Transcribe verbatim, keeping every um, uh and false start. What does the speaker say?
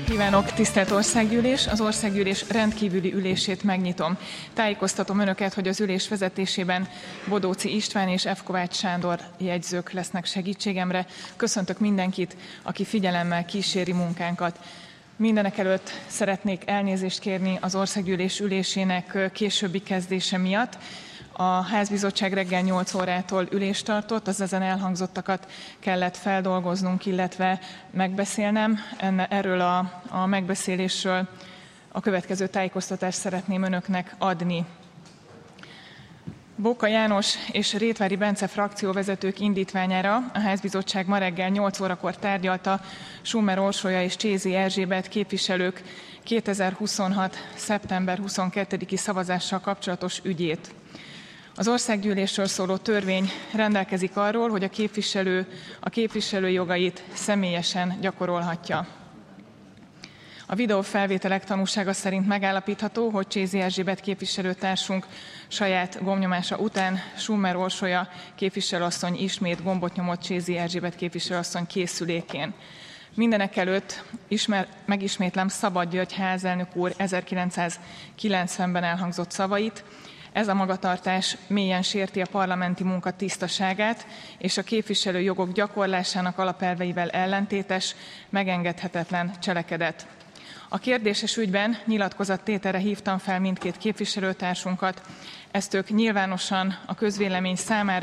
Kívánok, tisztelt Országgyűlés! Az Országgyűlés rendkívüli ülését megnyitom. Tájékoztatom Önöket, hogy az ülés vezetésében Bodóczy István és F. Kovács Sándor jegyzők lesznek segítségemre. Köszöntök mindenkit, aki figyelemmel kíséri munkánkat. Mindenekelőtt szeretnék elnézést kérni az Országgyűlés ülésének későbbi kezdése miatt. A Házbizottság reggel nyolc órától ülést tartott, az ezen elhangzottakat kellett feldolgoznunk, illetve megbeszélnem. Enne, erről a, a megbeszélésről a következő tájékoztatást szeretném Önöknek adni. Bóka János és Rétvári Bence frakcióvezetők indítványára a Házbizottság ma reggel nyolc órakor tárgyalta Summer Orsolya és Csézi Erzsébet képviselők kétezer-huszonhat. szeptember huszonkettediki szavazással kapcsolatos ügyét. Az Országgyűlésről szóló törvény rendelkezik arról, hogy a képviselő a képviselő jogait személyesen gyakorolhatja. A videófelvételek tanúsága szerint megállapítható, hogy Csézi Erzsébet képviselőtársunk saját gombnyomása után Summer Orsolya képviselőasszony ismét gombot nyomott Csézi Erzsébet képviselőasszony készülékén. Mindenekelőtt ismer, megismétlem Szabad György házelnök úr ezerkilencszázkilencvenben elhangzott szavait. Ez a magatartás mélyen sérti a parlamenti munka tisztaságát, és a képviselő jogok gyakorlásának alapelveivel ellentétes, megengedhetetlen cselekedet. A kérdéses ügyben nyilatkozattételre hívtam fel mindkét képviselőtársunkat, ezt ők nyilvánosan a közvélemény számára